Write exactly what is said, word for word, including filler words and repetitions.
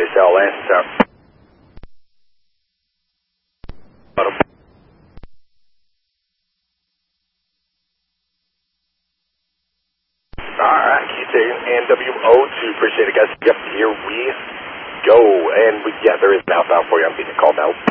cell and tower. Alright, Q T and W O two, appreciate it guys. Yep, here we go. And we, yeah, there is an outbound for you. I'm getting a call now.